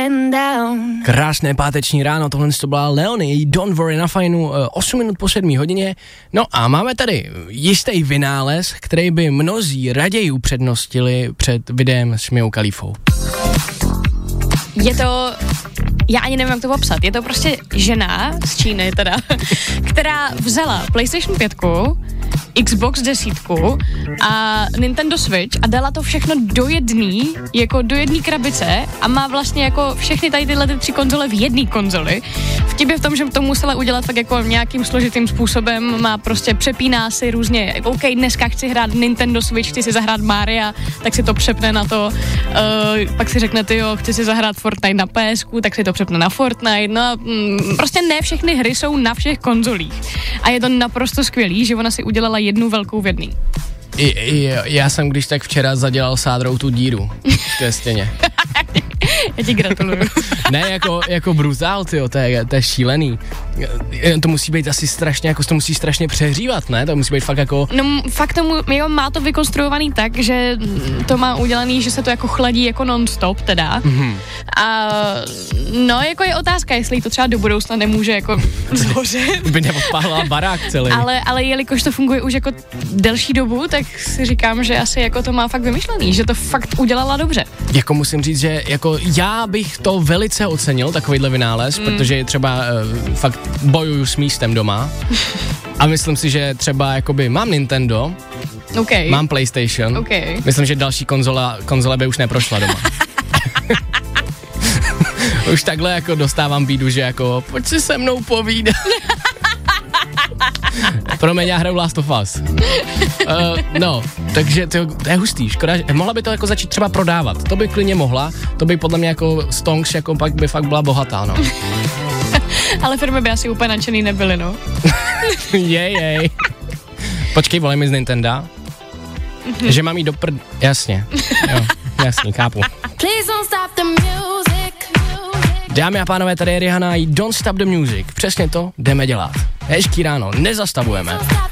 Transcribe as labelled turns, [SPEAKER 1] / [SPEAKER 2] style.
[SPEAKER 1] Krásné páteční ráno, tohle to byla Leonie, Don't Worry na Fajnu, 8 minut po 7 hodině. No a máme tady jistý vynález, který by mnozí raději upřednostili před videem s Miou Khalifou.
[SPEAKER 2] Je to, já ani nevím, jak to popsat, je to prostě žena z Číny teda, která vzala PlayStation 5, Xbox 10 a Nintendo Switch a dala to všechno do jedné krabice a má vlastně jako všechny tady tyhle 3 konzole v jedné konzoli. Vtip je v tom, že to musela udělat tak jako nějakým složitým způsobem, má prostě přepíná si různě, OK, dneska chci hrát Nintendo Switch, chci si zahrát Maria, tak si to přepne na to, pak si řekne, tyjo, chci si zahrát Fortnite na PSku, tak si to přepne na Fortnite, no a prostě ne všechny hry jsou na všech konzolích a je to naprosto skvělý, že ona si udělala jednu velkou v jedný.
[SPEAKER 1] Já jsem když tak včera zadělal sádrou tu díru v té stěně.
[SPEAKER 2] Já ti gratuluju.
[SPEAKER 1] Ne, jako brutál, tyjo, to je šílený. To musí být asi strašně, jako to musí strašně přehřívat, ne? To musí být fakt jako...
[SPEAKER 2] No fakt tomu, jo, má to vykonstruovaný tak, že to má udělaný, že se to jako chladí jako non-stop teda. Mm-hmm. A no, jako je otázka, jestli to třeba do budoucna nemůže jako zhořet.
[SPEAKER 1] By neodpálila barák celý.
[SPEAKER 2] Ale jelikož to funguje už jako delší dobu, tak si říkám, že asi jako to má fakt vymyšlený, že to fakt udělala dobře.
[SPEAKER 1] Jako musím říct, že jako já bych to velice ocenil, takovýhle vynález, protože třeba fakt bojuju s místem doma a myslím si, že třeba jakoby mám Nintendo,
[SPEAKER 2] okay.
[SPEAKER 1] Mám PlayStation,
[SPEAKER 2] okay.
[SPEAKER 1] Myslím, že další konzole by už neprošla doma. Už takhle jako dostávám bídu, že jako pojď si se mnou povídat. Promiň, já hraju Last of Us. No, takže to je hustý, škoda, mohla by to jako začít třeba prodávat, to by klidně mohla, to by podle mě jako stonks, jako pak by fakt byla bohatá, no.
[SPEAKER 2] Ale firmy by asi úplně nadšený nebyly, no.
[SPEAKER 1] Jej. Počkej, volej mi z Nintendo. Že mám jí do jasně, jo, jasně, chápu. Dámy a pánové, tady je Rihanna, Don't Stop the Music. Přesně to jdeme dělat. Hezký ráno, nezastavujeme.